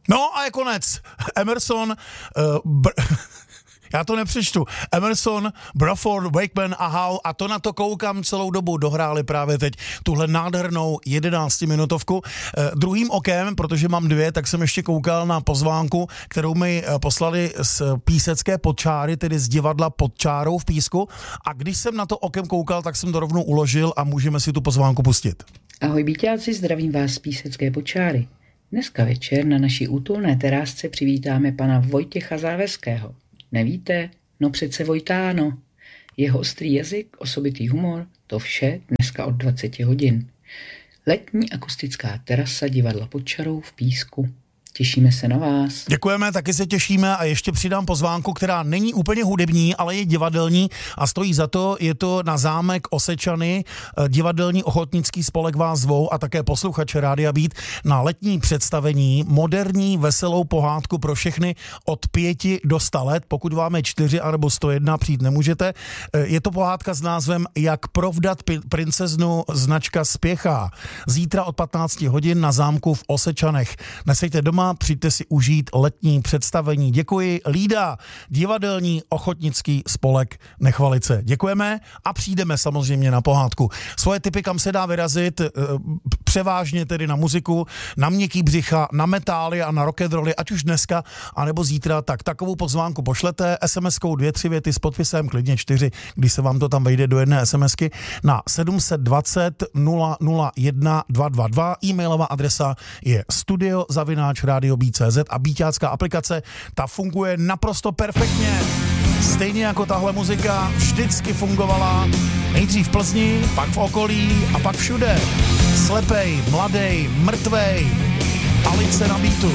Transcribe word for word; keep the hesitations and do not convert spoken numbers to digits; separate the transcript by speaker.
Speaker 1: No a je konec. Emerson, uh, br- já to nepřečtu. Emerson, Bruford, Wakeman a Hall, a to na to koukám celou dobu, dohráli právě teď tuhle nádhernou jedenáctiminutovku. Eh, druhým okem, protože mám dvě, tak jsem ještě koukal na pozvánku, kterou mi eh, poslali z Písecké Podčáry, tedy z divadla Pod čárou v Písku, a když jsem na to okem koukal, tak jsem to rovnou uložil a můžeme si tu pozvánku pustit.
Speaker 2: Ahoj Bíťáci, zdravím vás z Písecké Podčáry. Dneska večer na naší útulné terásce přivítáme pana Vojtěcha Záveského. Nevíte? No přece Vojtáno. Jeho ostrý jazyk, osobitý humor, to vše dneska od dvaceti hodin. Letní akustická terasa divadla Pod čarou v Písku. Těšíme se na vás.
Speaker 1: Děkujeme, taky se těšíme a ještě přidám pozvánku, která není úplně hudební, ale je divadelní a stojí za to. Je to na zámek Osečany, divadelní ochotnický spolek vás zvou a také posluchače Rádia Beat na letní představení, moderní veselou pohádku pro všechny od pěti do sta let. Pokud vám je čtyři anebo sto jedna, přijít nemůžete. Je to pohádka s názvem Jak provdat princeznu, značka Spěchá. Zítra od patnácti hodin na zámku v Osečanech. Nesejte doma, přijďte si užít letní představení. Děkuji. Lída, divadelní ochotnický spolek Nechvalice. Děkujeme a přijdeme samozřejmě na pohádku. Svoje tipy, kam se dá vyrazit, převážně tedy na muziku, na měkký břicha, na metály a na rock'n'rolly, ať už dneska, anebo zítra, tak takovou pozvánku pošlete es em eskou dvě, tři věty s podpisem, klidně čtyři, když se vám to tam vejde do jedné es em esky, na sedm set dvacet nula nula jedna dva dva dva. E-mailová adresa je studio zavináč radio beat tečka cé zet a bíťácká aplikace, ta funguje naprosto perfektně. Stejně jako tahle muzika vždycky fungovala nejdřív v Plzni, pak v okolí a pak všude. Slepej, mladej, mrtvej, Alice na beatu.